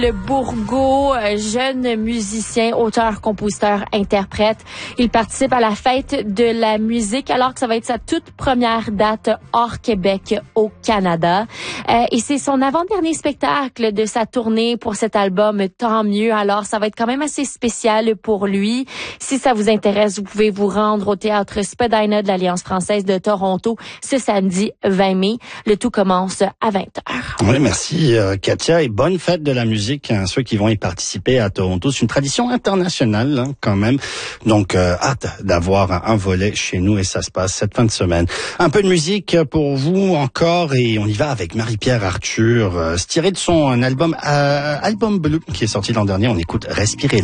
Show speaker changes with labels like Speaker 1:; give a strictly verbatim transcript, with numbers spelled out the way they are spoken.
Speaker 1: Le Bourgault, jeune musicien, auteur, compositeur, interprète. Il participe à la fête de la musique alors que ça va être sa toute première date hors Québec au Canada. Euh, et c'est son avant-dernier spectacle de sa tournée pour cet album Tant mieux. Alors ça va être quand même assez spécial pour lui. Si ça vous intéresse, vous pouvez vous rendre au théâtre Spadina de l'Alliance française de Toronto ce samedi vingt mai. Le tout commence à vingt heures.
Speaker 2: Oui, merci euh, Katia et bonne fête de la musique à ceux qui vont y participer à Toronto. C'est une tradition internationale hein, quand même. Donc euh, hâte d'avoir un volet chez nous et ça se passe cette fin de semaine. Un peu de musique pour vous encore et on y va avec Marie-Pierre Arthur. Euh, c'est tiré de son album euh, Album Bleu qui est sorti l'an dernier. On écoute Respirer.